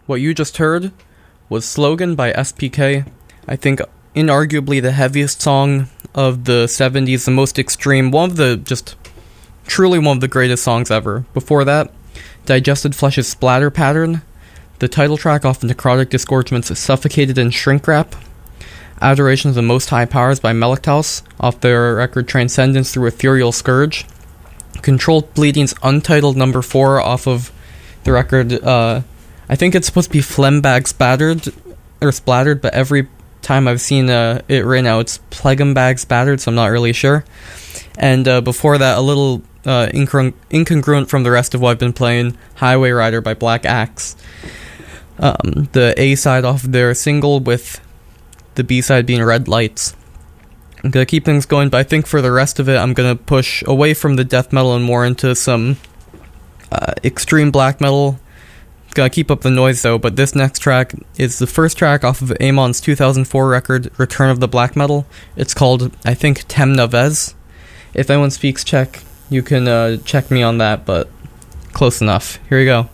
What you just heard was Slogan by SPK. I think inarguably the heaviest song of the 70s, the most extreme, truly one of the greatest songs ever. Before that, Digested Flesh's Splatter Pattern, the title track off Necrotic Disgorgement's Suffocated in Shrink Wrap, Adoration of the Most High Powers by Melictaus off their record Transcendence Through Ethereal Scourge, Controlled Bleeding's Untitled number 4 off of the record, I think it's supposed to be Flembag Splattered, but every time I've seen it written out, it's Plegum Spattered, so I'm not really sure. And before that, a little incongruent from the rest of what I've been playing, Highway Rider by Black Axe. The A-side off their single, with the B-side being Red Lights. I'm going to keep things going, but I think for the rest of it, I'm going to push away from the death metal and more into some extreme black metal. Gonna keep up the noise though, but this next track is the first track off of Amon's 2004 record, Return of the Black Metal. It's called, I think, Temna Vez. If anyone speaks Czech, you can check me on that, but close enough. Here we go.